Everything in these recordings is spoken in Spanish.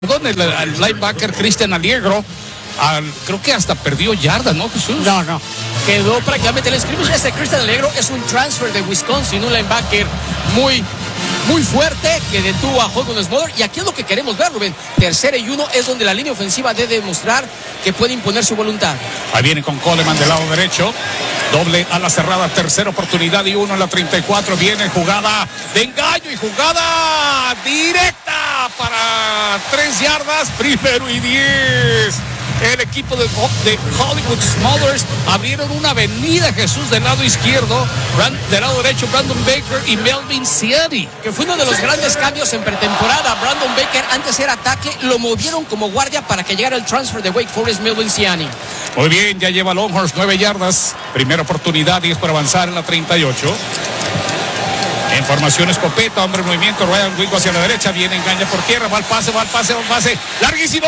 El linebacker Cristian Allegro, creo que hasta perdió yardas, ¿no, Jesús? No. Quedó prácticamente el scrimmage. Este Cristian Allegro es un transfer de Wisconsin, un linebacker muy fuerte que detuvo a Holden Smoller. Y aquí es lo que queremos ver, Rubén. 3rd y 1 es donde la línea ofensiva debe demostrar que puede imponer su voluntad. Ahí viene con Coleman del lado derecho. Doble a la cerrada, 3rd oportunidad y 1 en la 34. Viene jugada de engaño y jugada directa para 3 yardas. 1º y 10. El equipo de Hollywood Smothers abrieron una avenida, Jesús, del lado izquierdo, del lado derecho Brandon Baker y Melvin Ciani, que fue uno de los grandes cambios en pretemporada. Brandon Baker antes era tackle, lo movieron como guardia para que llegara el transfer de Wake Forest, Melvin Ciani. Muy bien, ya lleva Longhorns 9 yardas, primera oportunidad, 10 para avanzar en la 38. En formación escopeta, hombre en movimiento, Ryan Wingo hacia la derecha, viene, engaña por tierra, va al pase, larguísimo,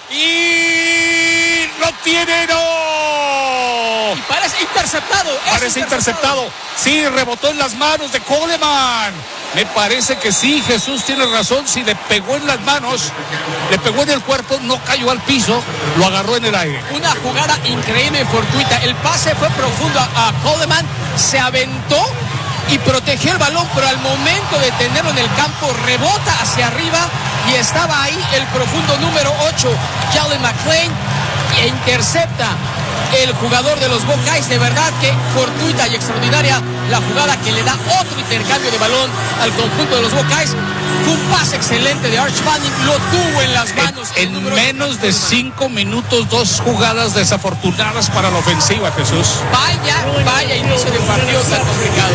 y lo tiene, no. Y parece interceptado. Parece interceptado. Sí, rebotó en las manos de Coleman. Me parece que sí, Jesús tiene razón. Si le pegó en las manos, le pegó en el cuerpo, no cayó al piso, lo agarró en el aire. Una jugada increíble y fortuita. El pase fue profundo a Coleman, se aventó y protegió el balón, pero al momento de tenerlo en el campo, rebota hacia arriba y estaba ahí el profundo número 8, Jalen McClain, e intercepta el jugador de los Buckeyes. De verdad que fortuita y extraordinaria la jugada que le da otro intercambio de balón al conjunto de los Buckeyes. Fue un pase excelente de Arch Manning, lo tuvo en las manos. En menos de 5 minutos, 2 jugadas desafortunadas para la ofensiva, Jesús. Vaya inicio de partido tan complicado.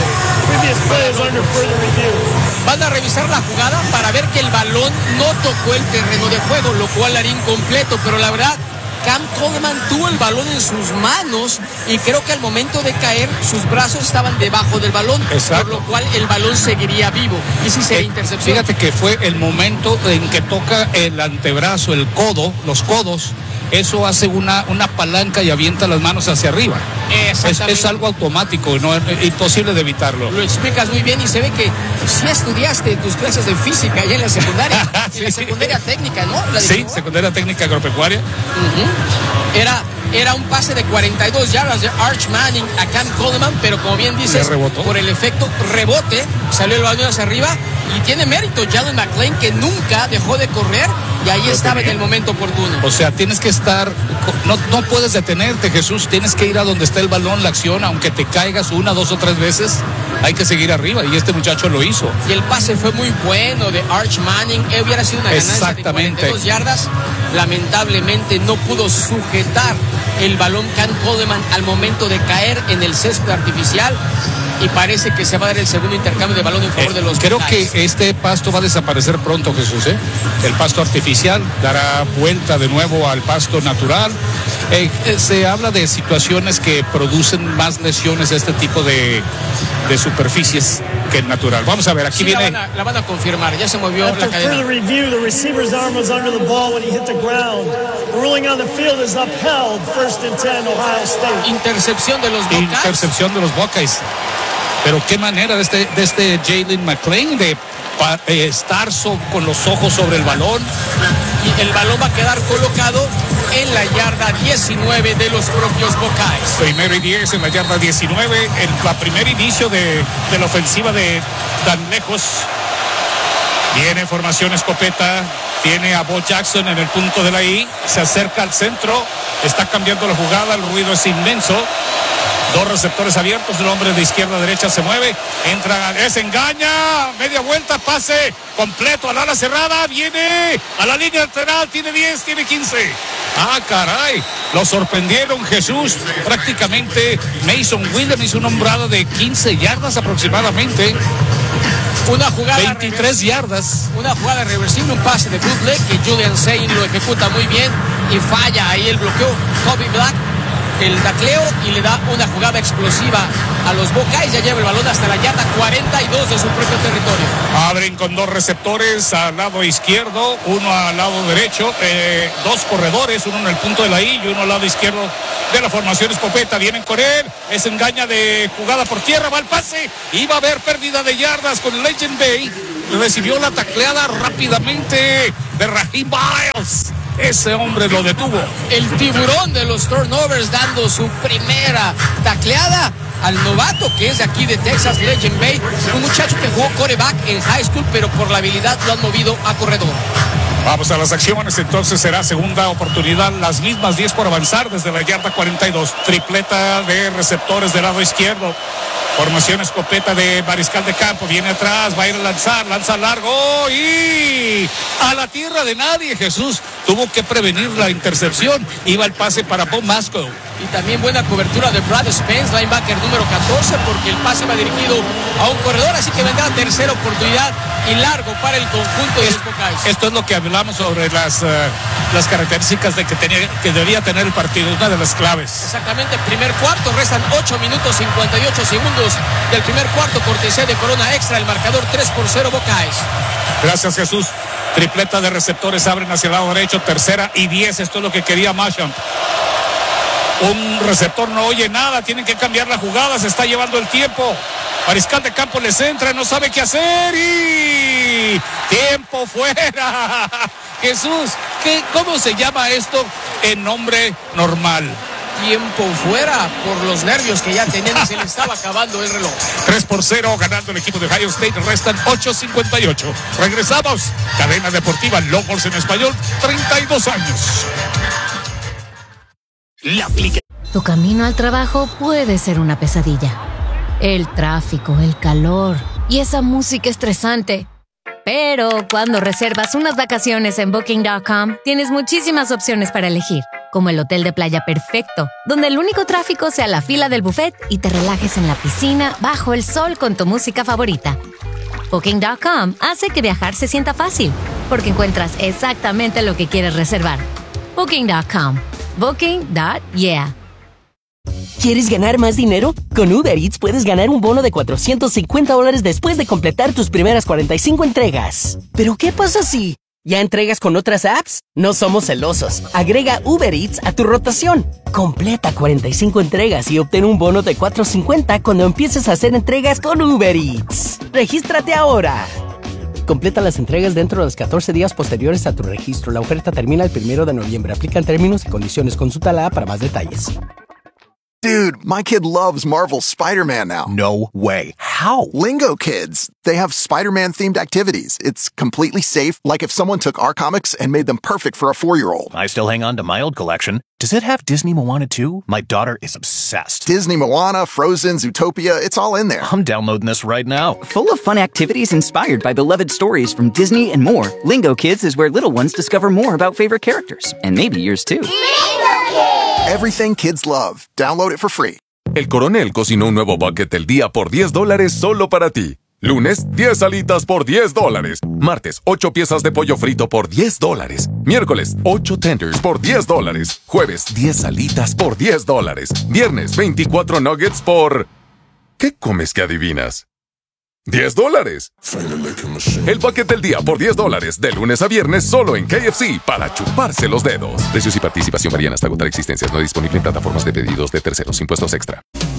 Van a revisar la jugada para ver que el balón no tocó el terreno de juego, lo cual haría incompleto, pero la verdad, Cam Coleman tuvo el balón en sus manos y creo que al momento de caer sus brazos estaban debajo del balón. Exacto. Por lo cual el balón seguiría vivo y sí sería intercepción. Fíjate que fue el momento en que toca el antebrazo, el codo, los codos. Eso hace una palanca y avienta las manos hacia arriba. Es algo automático, no es imposible de evitarlo. Lo explicas muy bien y se ve que sí estudiaste tus clases de física allá en la secundaria. Sí. En la secundaria técnica, ¿no? Sí, secundaria técnica agropecuaria. Era un pase de 42 yardas de Arch Manning a Cam Coleman, pero como bien dices, por el efecto rebote, salió el balón hacia arriba y tiene mérito Jalen McClain, que nunca dejó de correr y ahí estaba en el momento oportuno. O sea, tienes que estar, no puedes detenerte, Jesús, tienes que ir a donde está el balón, la acción, aunque te caigas 1, 2 o 3 veces, hay que seguir arriba y este muchacho lo hizo. Y el pase fue muy bueno de Arch Manning, hubiera sido una ganancia de 42 yardas, lamentablemente no pudo sujetar el balón Cam Coleman al momento de caer en el césped artificial y parece que se va a dar el segundo intercambio de balón en favor de los Creo Buckeyes. Que este pasto va a desaparecer pronto, Jesús, El pasto artificial dará vuelta de nuevo al pasto natural. Se habla de situaciones que producen más lesiones de este tipo de superficies que el natural. Vamos a ver, aquí viene. La van a confirmar, ya se movió la cadena. Review, the receiver's arm was under the ball when he hit the ground. The ruling on the field is upheld. 1st and 10, Ohio State. Intercepción de los Buckeyes. Intercepción de los Buckeyes. Pero qué manera de este Jalen McClain de estar con los ojos sobre el balón. Y el balón va a quedar colocado en la yarda 19 de los propios Buckeyes. 1º y 10 en la yarda 19, el primer inicio de la ofensiva de tan lejos. Viene formación escopeta, tiene a Bo Jackson en el punto de la I, se acerca al centro, está cambiando la jugada, el ruido es inmenso. 2 receptores abiertos, el hombre de izquierda a derecha se mueve, entra, engaña, media vuelta, pase completo al ala cerrada, viene a la línea lateral, tiene 10, tiene 15. Ah, caray, lo sorprendieron, Jesús. Prácticamente Mason Williams hizo una hombrada de 15 yardas aproximadamente. Una jugada 23 yardas. Una jugada reversible, un pase de bootleg que Julian Sain lo ejecuta muy bien y falla ahí el bloqueo. Kobe Black el tacleo y le da una jugada explosiva a los Buckeyes. Ya lleva el balón hasta la yarda 42 de su propio territorio. Abren con 2 receptores al lado izquierdo, uno al lado derecho, 2 corredores, uno en el punto de la I y uno al lado izquierdo de la formación escopeta. Vienen con él, es engaña de jugada por tierra, va el pase y va a haber pérdida de yardas con el Legend Bay. Recibió la tacleada rápidamente de Raheem Miles. Ese hombre lo detuvo. El tiburón de los turnovers dando su primera tacleada al novato que es de aquí de Texas, Legend Bay, un muchacho que jugó quarterback en high school, pero por la habilidad lo han movido a corredor. Vamos a las acciones, entonces será segunda oportunidad, las mismas 10 por avanzar desde la yarda 42. Tripleta de receptores del lado izquierdo. Formación escopeta de mariscal de campo, viene atrás, va a ir a lanzar, lanza largo y a la tierra de nadie. Jesús tuvo que prevenir la intercepción, iba el pase para Bob Masco. Y también buena cobertura de Brad Spence, linebacker número 14, porque el pase va dirigido a un corredor, así que vendrá tercera oportunidad y largo para el conjunto de los Buckeyes. Esto es lo que hablamos sobre las características de que debía tener el partido, una de las claves. Exactamente, primer cuarto, restan 8 minutos 58 segundos del primer cuarto, cortesía de Corona Extra, el marcador 3-0 Buckeyes. Gracias, Jesús. Tripleta de receptores abren hacia el lado derecho, tercera y 10, esto es lo que quería Masham. Un receptor no oye nada, tienen que cambiar la jugada, se está llevando el tiempo. Mariscal de campo les entra, no sabe qué hacer y tiempo fuera. Jesús, ¿cómo se llama esto en nombre normal? Tiempo fuera por los nervios que ya tenían y se le estaba acabando el reloj. 3-0 ganando el equipo de Ohio State, restan 8:58. Regresamos, cadena deportiva Longhorns en español, 32 años. Tu camino al trabajo puede ser una pesadilla. El tráfico, el calor y esa música estresante. Pero cuando reservas unas vacaciones en Booking.com, tienes muchísimas opciones para elegir, como el hotel de playa perfecto, donde el único tráfico sea la fila del buffet y te relajes en la piscina bajo el sol con tu música favorita. Booking.com hace que viajar se sienta fácil, porque encuentras exactamente lo que quieres reservar. Booking.com. Booking.yeah. ¿Quieres ganar más dinero? Con Uber Eats puedes ganar un bono de $450 después de completar tus primeras 45 entregas. ¿Pero qué pasa si ya entregas con otras apps? No somos celosos. Agrega Uber Eats a tu rotación. Completa 45 entregas y obtén un bono de $450 cuando empieces a hacer entregas con Uber Eats. ¡Regístrate ahora! Completa las entregas dentro de los 14 días posteriores a tu registro. La oferta termina el 1 de noviembre. Aplican términos y condiciones. Consulta la app para más detalles. Dude, my kid loves Marvel's Spider-Man now. No way. How? Lingo Kids. They have Spider-Man themed activities. It's completely safe, like if someone took our comics and made them perfect for a 4-year-old. I still hang on to my old collection. Does it have Disney Moana too? My daughter is obsessed. Disney Moana, Frozen, Zootopia, it's all in there. I'm downloading this right now. Full of fun activities inspired by beloved stories from Disney and more, Lingo Kids is where little ones discover more about favorite characters. And maybe yours too. Everything kids love. Download it for free. El Coronel cocinó un nuevo bucket del día por $10 solo para ti. Lunes, 10 alitas por $10. Martes, 8 piezas de pollo frito por $10. Miércoles, 8 tenders por $10. Jueves, 10 alitas por $10. Viernes, 24 nuggets por... ¿Qué comes que adivinas? $10. El bucket del día por $10 de lunes a viernes solo en KFC para chuparse los dedos. Precios y participación varían hasta agotar existencias. No disponible en plataformas de pedidos de terceros. Impuestos extra.